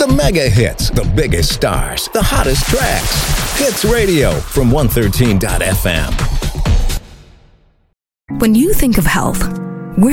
The mega hits, the biggest stars, the hottest tracks. Hits Radio from 113.fm. When you think of health,